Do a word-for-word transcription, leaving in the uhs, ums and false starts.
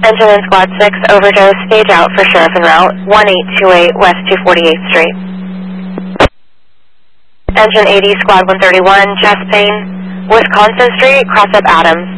Engine in Squad six, overdose, stage out for Sheriff en route, one eight two eight West two forty-eighth Street. Engine eighty, Squad one thirty-one, chest pain, Wisconsin Street, cross up Adams.